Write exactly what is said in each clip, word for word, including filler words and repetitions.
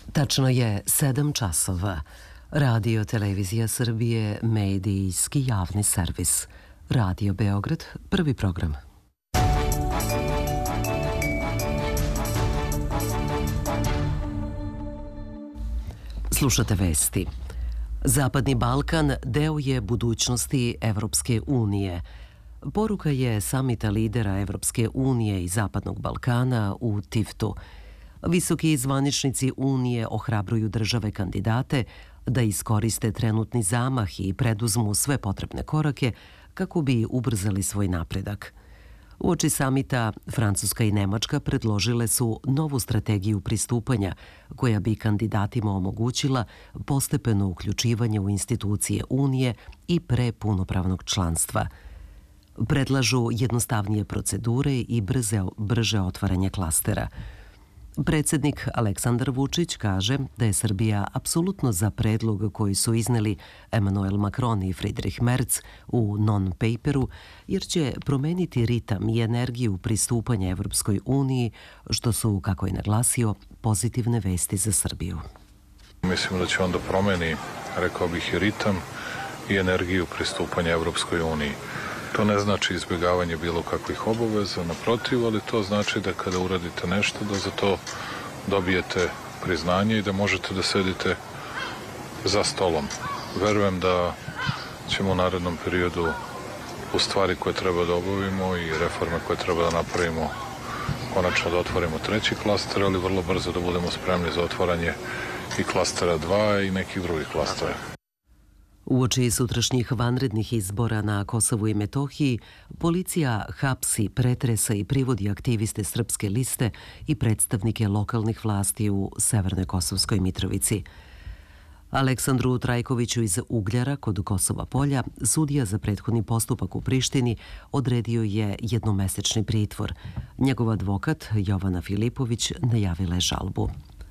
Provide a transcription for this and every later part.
Tačno je sedam časova. Radio Televizija Srbije, medijski javni servis. Radio Beograd, prvi program. Slušate vesti. Zapadni Balkan deo je budućnosti Evropske unije. Poruka je samita lidera Evropske unije i Zapadnog Balkana u Tiftu. Visoki zvaničnici Unije ohrabruju države kandidate da iskoriste trenutni zamah i preduzmu sve potrebne korake kako bi ubrzali svoj napredak. Uoči samita, Francuska i Nemačka predložile su novu strategiju pristupanja koja bi kandidatima omogućila postepeno uključivanje u institucije Unije i pre punopravnog članstva. Predlažu jednostavnije procedure i brze, brže otvaranje klastera. Predsednik Aleksandar Vučić kaže da je Srbija apsolutno za predlog koji su izneli Emmanuel Macron i Friedrich Merz u non-paperu, jer će promeniti ritam i energiju pristupanja Evropskoj uniji, što su, kako je naglasio, pozitivne vesti za Srbiju. Mislim da će onda promeni, rekao bih, i ritam i energiju pristupanja Evropskoj uniji. To ne znači izbjegavanje bilo kakvih obaveza, naprotiv, ali to znači da kada uradite nešto, da za to dobijete priznanje i da možete da sedite za stolom. Verujem da ćemo u narednom periodu u stvari koje treba da obavimo i reforme koje treba da napravimo konačno da otvorimo treći klaster, ali vrlo brzo da budemo spremni za otvaranje i klastera dva i nekih drugih klastera. Uoči sutrašnjih vanrednih izbora na Kosovu i Metohiji, policija hapsi, pretresa i privodi aktiviste Srpske liste i predstavnike lokalnih vlasti u Severnoj Kosovskoj Mitrovici. Aleksandru Trajkoviću iz Ugljara kod Kosova Polja, sudija za prethodni postupak u Prištini, odredio je jednomesečni pritvor. Njegov advokat Jovana Filipović najavila je žalbu.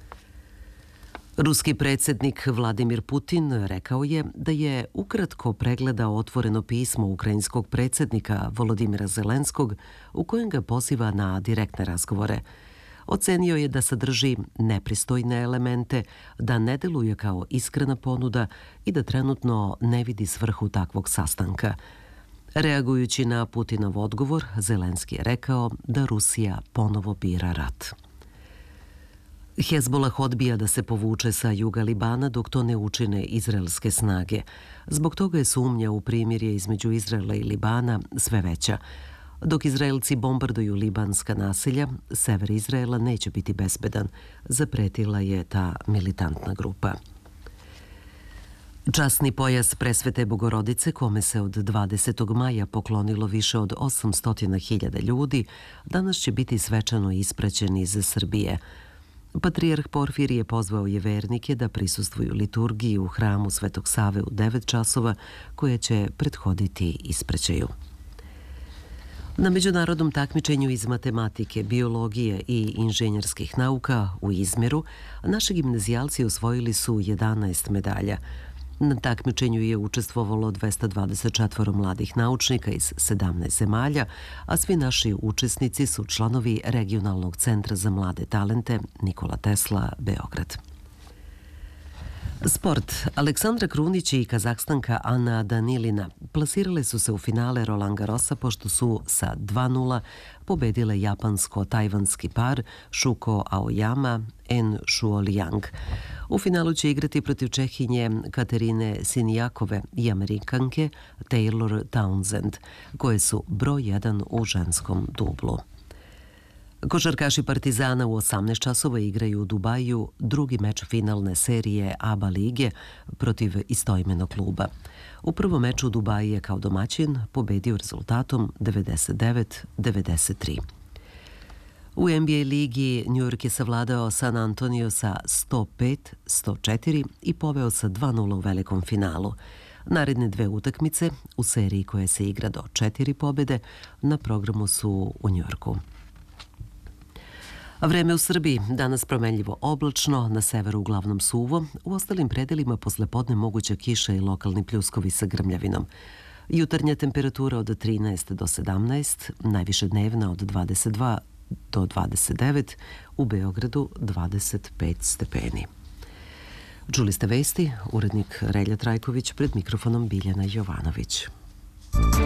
Ruski predsjednik Vladimir Putin rekao je da je ukratko pregledao otvoreno pismo ukrajinskog predsjednika Volodimira Zelenskog u kojem ga poziva na direktne razgovore. Ocenio je da sadrži nepristojne elemente, da ne deluje kao iskrena ponuda i da trenutno ne vidi svrhu takvog sastanka. Reagujući na Putinov odgovor, Zelenski je rekao da Rusija ponovo bira rat. Hezbolah odbija da se povuče sa juga Libana dok to ne učine izraelske snage. Zbog toga je sumnja u primirje između Izraela i Libana sve veća. Dok Izraelci bombarduju libanska naselja, sever Izraela neće biti bezbedan, zapretila je ta militantna grupa. Časni pojas Presvete Bogorodice, kome se od dvadesetog maja poklonilo više od osamsto hiljada ljudi, danas će biti svečano ispraćen iz Srbije. Patrijarh Porfirije je pozvao je vernike da prisustvuju liturgiji u hramu Svetog Save u devet časova, koja će prethoditi ispraćaju. Na međunarodnom takmičenju iz matematike, biologije i inženjerskih nauka u Izmiru, naši gimnazijalci osvojili su jedanaest medalja. Na takmičenju je učestvovalo dvesta dvadeset četvoro mladih naučnika iz sedamnaest zemalja, a svi naši učesnici su članovi Regionalnog centra za mlade talente Nikola Tesla, Beograd. Sport. Aleksandra Krunić i Kazahstanka Ana Danilina plasirale su se u finale Roland Garrosa pošto su sa dva nula pobedile japansko-tajvanski par Shuko Aoyama en Shuoliang. U finalu će igrati protiv Čehinje Katerine Sinijakove i Amerikanke Taylor Townsend, koje su broj jedan u ženskom dublu. Košarkaši Partizana u osamnaest časova igraju u Dubaju drugi meč finalne serije A B A lige protiv istoimenog kluba. U prvom meču Dubai je kao domaćin pobedio rezultatom devedeset devet devedeset tri. U N B A ligi New York je savladao San Antonio sa sto pet sto četiri i poveo sa dva nula u velikom finalu. Naredne dve utakmice u seriji koja se igra do četiri pobede na programu su u New Yorku. Vreme u Srbiji danas promenljivo oblačno, na severu uglavnom suvo, u ostalim predelima poslepodne moguća kiša i lokalni pljuskovi sa grmljavinom. Jutarnja temperatura od trinaest do sedamnaest, najviše dnevna od dvadeset dva do dvadeset devet, u Beogradu dvadeset pet stepeni. Čuli ste vesti, urednik Relja Trajković, pred mikrofonom Biljana Jovanović.